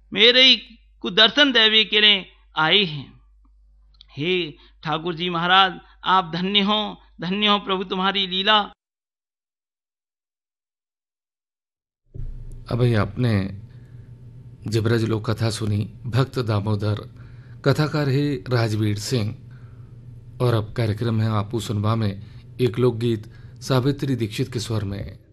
मेरे ही को दर्शन देवे के लिए आए हैं। हे ठाकुर जी महाराज, आप धन्य हो प्रभु, तुम्हारी लीला। अभी आपने जब ब्रज लोक कथा सुनी, भक्त दामोदर, कथाकार है राजवीर सिंह। और अब कार्यक्रम है आपू सुनवा में एक लोकगीत सावित्री दीक्षित के स्वर में।